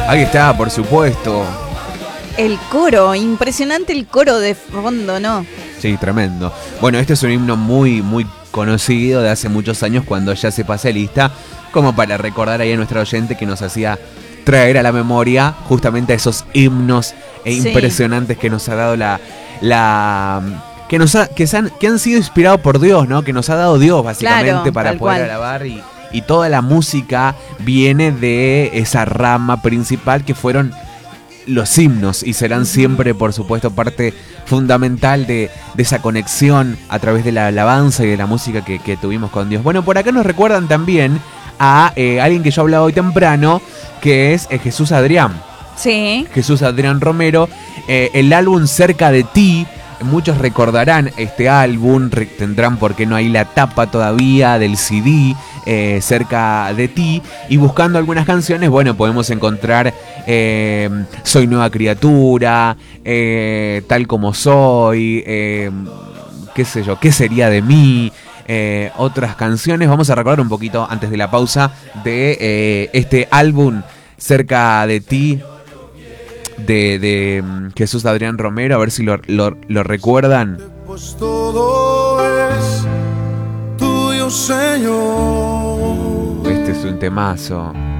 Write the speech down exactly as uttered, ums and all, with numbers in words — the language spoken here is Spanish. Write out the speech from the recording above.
Ahí está, por supuesto. El coro, impresionante el coro de fondo, ¿no? Sí, tremendo. Bueno, este es un himno muy, muy conocido de hace muchos años cuando ya se pase lista, como para recordar ahí a nuestro oyente que nos hacía traer a la memoria justamente esos himnos e Sí. impresionantes que nos ha dado la... la que nos ha, que, se han, que han sido inspirados por Dios, ¿no? Que nos ha dado Dios básicamente, Claro, para tal poder cual. alabar y, y toda la música viene de esa rama principal que fueron los himnos y serán siempre, por supuesto, parte fundamental de, de esa conexión a través de la alabanza y de la música que, que tuvimos con Dios. Bueno, por acá nos recuerdan también a eh, alguien que yo hablaba hoy temprano, que es eh, Jesús Adrián. Sí. Jesús Adrián Romero, eh, el álbum Cerca de Ti. Muchos recordarán este álbum, re- tendrán porque no hay la tapa todavía del C D, eh, Cerca de Ti, y buscando algunas canciones, bueno, podemos encontrar eh, Soy Nueva Criatura, eh, Tal Como Soy, eh, qué sé yo, ¿Qué sería de mí? Eh, otras canciones. Vamos a recordar un poquito antes de la pausa de eh, este álbum Cerca de Ti, de, de um, Jesús Adrián Romero, a ver si lo, lo, lo recuerdan. Pues todo es tuyo, Señor. Este es un temazo.